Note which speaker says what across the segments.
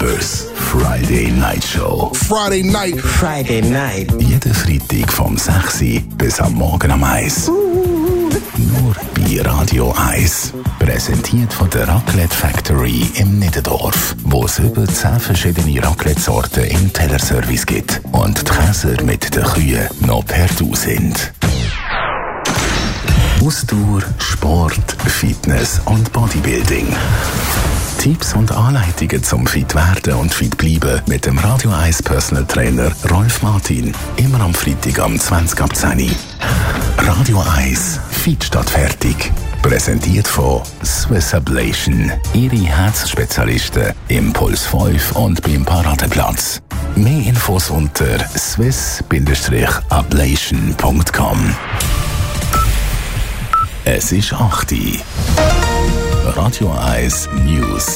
Speaker 1: Weber's Friday Night Show.
Speaker 2: Friday night.
Speaker 1: Jeden Freitag vom 6 Uhr bis am Morgen um 1. Nur bei Radio 1. Präsentiert von der Raclette Factory im Niederdorf, wo es über 10 verschiedene Raclette-Sorten im Tellerservice gibt und die Käser mit den Kühen noch per Du sind. Ausdauer, Sport, Fitness und Bodybuilding. Tipps und Anleitungen zum fit werden und fit bleiben mit dem Radio 1 Personal Trainer Rolf Martin. Immer am Freitag am 20 ab 10 Uhr. Radio 1 Fit statt fertig. Präsentiert von Swiss Ablation. Ihre Herzspezialisten im Puls 5 und beim Paradeplatz. Mehr Infos unter swiss-ablation.com. Es ist 8 Uhr. Radio 1 News.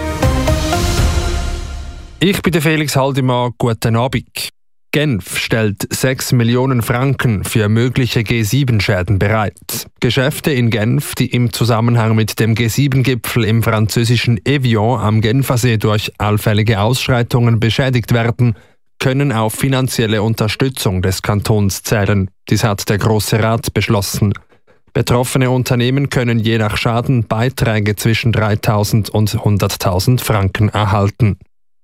Speaker 3: Ich bin der Felix Haldimann. Guten Abend. Genf stellt 6 Millionen Franken für mögliche G7-Schäden bereit. Geschäfte in Genf, die im Zusammenhang mit dem G7-Gipfel im französischen Evian am Genfersee durch allfällige Ausschreitungen beschädigt werden, können auf finanzielle Unterstützung des Kantons zählen. Dies hat der Grosse Rat beschlossen. Betroffene Unternehmen können je nach Schaden Beiträge zwischen 3.000 und 100.000 Franken erhalten.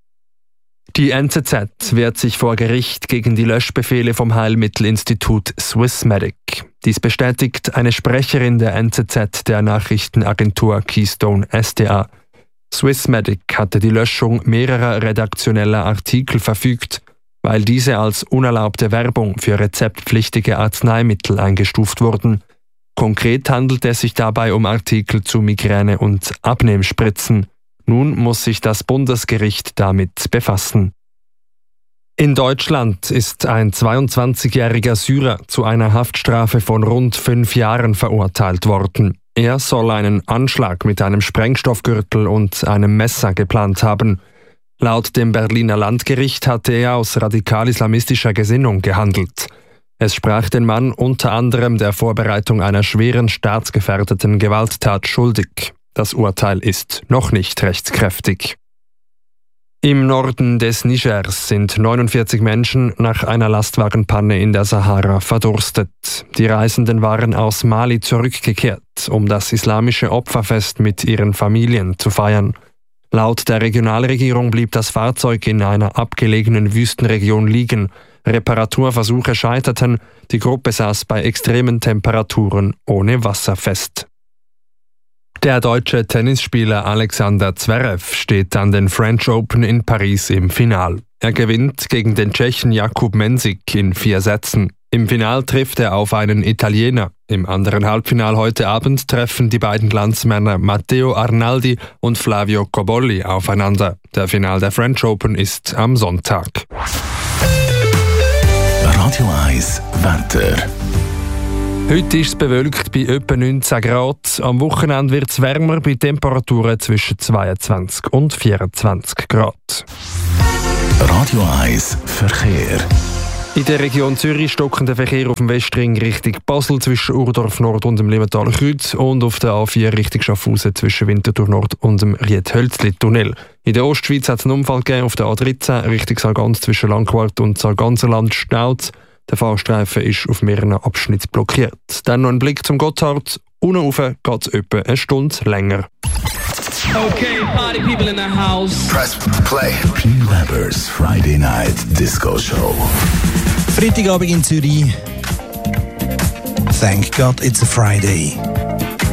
Speaker 3: Die NZZ wehrt sich vor Gericht gegen die Löschbefehle vom Heilmittelinstitut Swissmedic. Dies bestätigt eine Sprecherin der NZZ der Nachrichtenagentur Keystone SDA. Swissmedic hatte die Löschung mehrerer redaktioneller Artikel verfügt, weil diese als unerlaubte Werbung für rezeptpflichtige Arzneimittel eingestuft wurden. Konkret handelt es sich dabei um Artikel zu Migräne- und Abnehmspritzen. Nun muss sich das Bundesgericht damit befassen. In Deutschland ist ein 22-jähriger Syrer zu einer Haftstrafe von rund 5 Jahren verurteilt worden. Er soll einen Anschlag mit einem Sprengstoffgürtel und einem Messer geplant haben. Laut dem Berliner Landgericht hatte er aus radikal-islamistischer Gesinnung gehandelt. Es sprach den Mann unter anderem der Vorbereitung einer schweren staatsgefährdeten Gewalttat schuldig. Das Urteil ist noch nicht rechtskräftig. Im Norden des Nigers sind 49 Menschen nach einer Lastwagenpanne in der Sahara verdurstet. Die Reisenden waren aus Mali zurückgekehrt, um das islamische Opferfest mit ihren Familien zu feiern. Laut der Regionalregierung blieb das Fahrzeug in einer abgelegenen Wüstenregion liegen. Reparaturversuche scheiterten, die Gruppe saß bei extremen Temperaturen ohne Wasser fest. Der deutsche Tennisspieler Alexander Zverev steht an den French Open in Paris im Final. Er gewinnt gegen den Tschechen Jakub Mensik in 4 Sätzen. Im Final trifft er auf einen Italiener. Im anderen Halbfinal heute Abend treffen die beiden Landsmänner Matteo Arnaldi und Flavio Cobolli aufeinander. Der Final der French Open ist am Sonntag.
Speaker 1: Radio 1 Wetter.
Speaker 3: Heute ist es bewölkt bei etwa 19 Grad. Am Wochenende wird es wärmer bei Temperaturen zwischen 22 und 24 Grad.
Speaker 1: Radio 1 Verkehr.
Speaker 3: In der Region Zürich stocken der Verkehr auf dem Westring Richtung Basel zwischen Urdorf Nord und dem Limentaler Kreuz und auf der A4 Richtung Schaffhausen zwischen Winterthur Nord und dem Riedhölzli-Tunnel. In der Ostschweiz hat es einen Unfall gegeben auf der A13 Richtung Sargans zwischen Langquart und Sarganserland staut. Der Fahrstreifen ist auf mehreren Abschnitten blockiert. Dann noch ein Blick zum Gotthard. Unten rauf geht es etwa eine Stunde länger.
Speaker 4: Okay, party people in the house.
Speaker 1: Press play. P. Weber's Friday Night Disco Show.
Speaker 5: Freitagabend in Zürich. Thank God it's a Friday.